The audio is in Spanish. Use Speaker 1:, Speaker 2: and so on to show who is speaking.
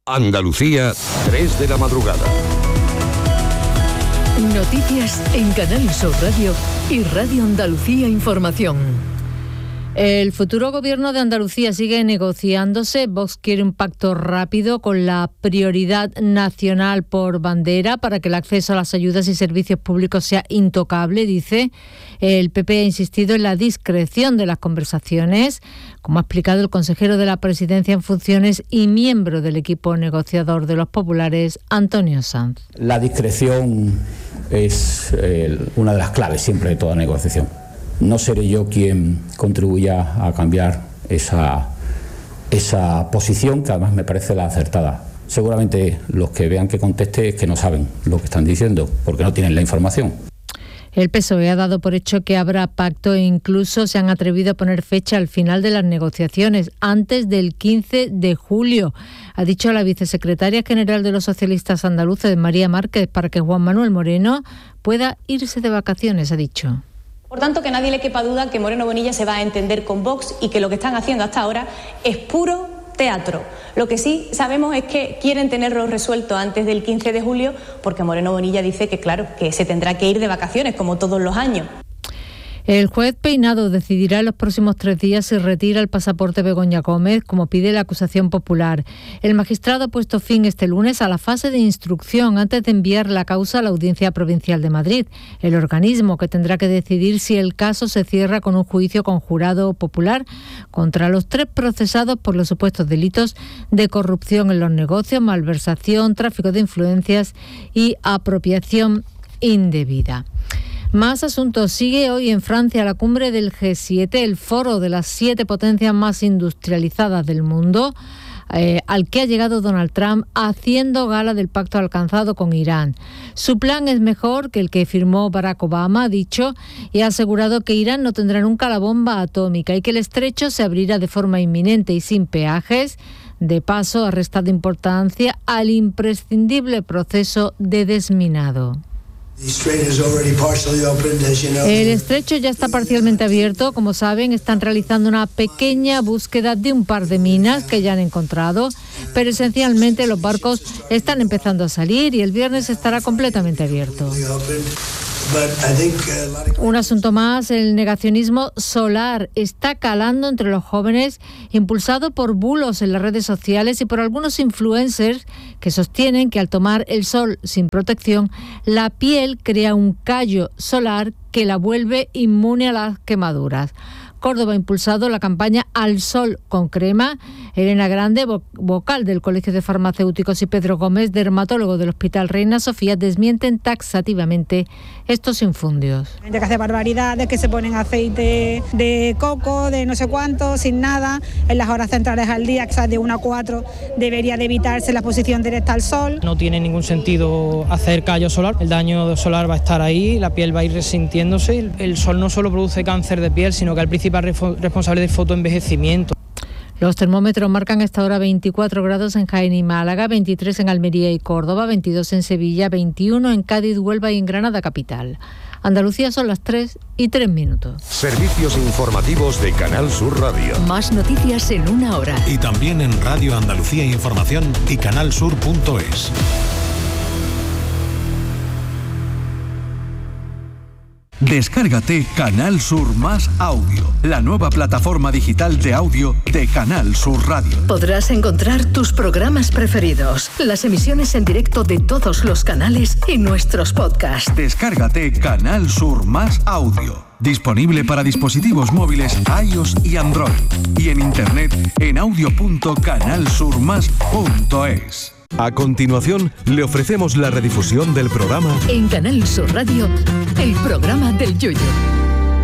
Speaker 1: Andalucía, 3 de la madrugada.
Speaker 2: Noticias en Canal Sur Radio y Radio Andalucía Información. El futuro gobierno de Andalucía sigue negociándose. Vox quiere un pacto rápido con la prioridad nacional por bandera para que el acceso a las ayudas y servicios públicos sea intocable, dice. El PP ha insistido en la discreción de las conversaciones, como ha explicado el consejero de la Presidencia en funciones y miembro del equipo negociador de los populares, Antonio Sanz.
Speaker 3: La discreción es una de las claves siempre de toda negociación. No seré yo quien contribuya a cambiar esa posición, que además me parece la acertada. Seguramente los que vean que conteste es que no saben lo que están diciendo, porque no tienen la información.
Speaker 2: El PSOE ha dado por hecho que habrá pacto e incluso se han atrevido a poner fecha al final de las negociaciones, antes del 15 de julio. Ha dicho la vicesecretaria general de los socialistas andaluces, María Márquez, para que Juan Manuel Moreno pueda irse de vacaciones, ha dicho.
Speaker 4: Por tanto, que nadie le quepa duda que Moreno Bonilla se va a entender con Vox y que lo que están haciendo hasta ahora es puro teatro. Lo que sí sabemos es que quieren tenerlo resuelto antes del 15 de julio porque Moreno Bonilla dice que, claro, que se tendrá que ir de vacaciones como todos los años.
Speaker 2: El juez Peinado decidirá en los próximos 3 días si retira el pasaporte Begoña Gómez, como pide la acusación popular. El magistrado ha puesto fin este lunes a la fase de instrucción antes de enviar la causa a la Audiencia Provincial de Madrid, el organismo que tendrá que decidir si el caso se cierra con un juicio con jurado popular contra los 3 procesados por los supuestos delitos de corrupción en los negocios, malversación, tráfico de influencias y apropiación indebida. Más asuntos. Sigue hoy en Francia la cumbre del G7, el foro de las 7 potencias más industrializadas del mundo, al que ha llegado Donald Trump haciendo gala del pacto alcanzado con Irán. Su plan es mejor que el que firmó Barack Obama, ha dicho, y ha asegurado que Irán no tendrá nunca la bomba atómica y que el estrecho se abrirá de forma inminente y sin peajes. De paso, ha restado importancia al imprescindible proceso de desminado. El estrecho ya está parcialmente abierto. Como saben, están realizando una pequeña búsqueda de un par de minas que ya han encontrado, pero esencialmente los barcos están empezando a salir y el viernes estará completamente abierto. Un asunto más, el negacionismo solar está calando entre los jóvenes, impulsado por bulos en las redes sociales y por algunos influencers que sostienen que al tomar el sol sin protección, la piel crea un callo solar que la vuelve inmune a las quemaduras. Córdoba ha impulsado la campaña Al Sol con Crema. Elena Grande, vocal del Colegio de Farmacéuticos, y Pedro Gómez, dermatólogo del Hospital Reina Sofía, desmienten taxativamente estos infundios.
Speaker 5: Hay que hacer barbaridades, que se ponen aceite de coco, de no sé cuánto, sin nada, en las horas centrales al día, que de 1 a 4, debería de evitarse la exposición directa al sol.
Speaker 6: No tiene ningún sentido hacer callo solar, el daño solar va a estar ahí, la piel va a ir resintiéndose. El sol no solo produce cáncer de piel, sino que al principal responsable de fotoenvejecimiento.
Speaker 2: Los termómetros marcan hasta ahora 24 grados en Jaén y Málaga, 23 en Almería y Córdoba, 22 en Sevilla, 21 en Cádiz, Huelva y en Granada capital. Andalucía son las 3:03.
Speaker 1: Servicios informativos de Canal Sur Radio.
Speaker 2: Más noticias en 1 hora.
Speaker 7: Y también en Radio Andalucía Información y canalsur.es. Descárgate Canal Sur Más Audio, la nueva plataforma digital de audio de Canal Sur Radio.
Speaker 2: Podrás encontrar tus programas preferidos, las emisiones en directo de todos los canales y nuestros podcasts.
Speaker 7: Descárgate Canal Sur Más Audio. Disponible para dispositivos móviles iOS y Android. Y en internet en audio.canalsurmas.es.
Speaker 1: A continuación, le ofrecemos la redifusión del programa
Speaker 2: En Canal Sur Radio, el programa del Yoyo.